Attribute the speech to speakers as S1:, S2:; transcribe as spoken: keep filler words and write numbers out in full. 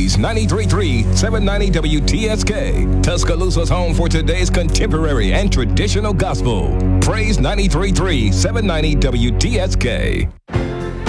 S1: Praise ninety-three point three, seven ninety W T S K. Tuscaloosa's home for today's contemporary and traditional gospel. Praise ninety-three point three, seven ninety W T S K.